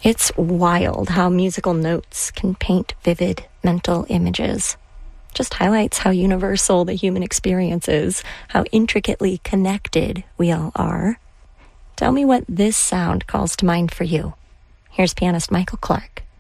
It's wild how musical notes can paint vivid mental images. Just highlights how universal the human experience is, how intricately connected we all are. Tell me what this sound calls to mind for you. Here's pianist Michael Clark.